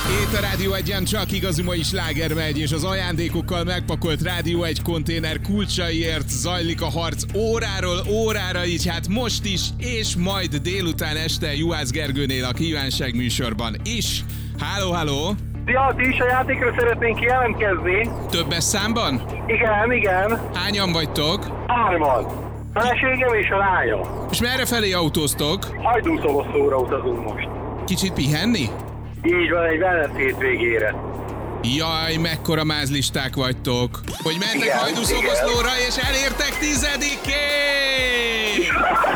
Itt a Rádió Egyen csak igazi mai sláger megy, és az ajándékokkal megpakolt Rádió Egy konténer kulcsaiért zajlik a harc óráról órára, így hát most is, és majd délután este Juhász Gergőnél a Kívánság műsorban is. Háló! Szia, ti is a játékra szeretnénk jelentkezni. Többes számban? Igen. Hányan vagytok? 3-an. Feleségem és a lányom. És merre felé autóztok? Hajdúszoboszlóra utazunk most. Kicsit pihenni? Így van, egy wellness hétvégére. Jaj, mekkora mázlisták vagytok. Hogy mentek Hajdúszoboszlóra és elértek 10-ét!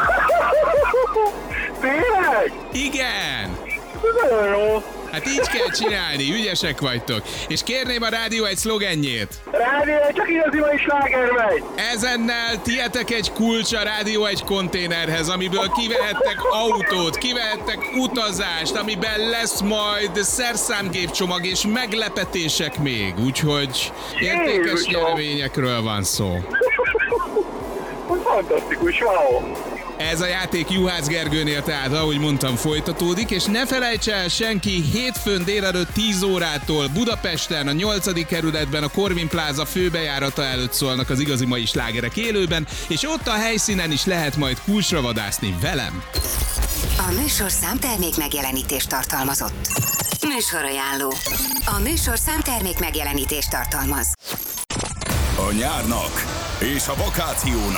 Tényleg? Igen! Ez nagyon jó. Hát így kell csinálni, ügyesek vagytok. És kérném a Rádió Egy szlogenjét. Rádió csak igazi mai sláger megy. Ezennel tietek egy kulcs a Rádió Egy konténerhez, amiből kivehettek autót, kivehettek utazást, amiben lesz majd szerszámgépcsomag és meglepetések még. Úgyhogy értékes nyereményekről van szó. Fantasztikus, wow. Ez a játék Juhász Gergőnél, tehát ahogy mondtam, folytatódik, és ne felejts el senki, hétfőn délelőtt 10 órától Budapesten, a 8. kerületben, a Corvin Plaza főbejárata előtt szólnak az igazi mai slágerek élőben, és ott a helyszínen is lehet majd kulcsra vadászni velem. A műsorszám termék megjelenítést tartalmazott. Műsorajánló. A műsorszám termék megjelenítést tartalmaz. A nyárnak és a vakációnak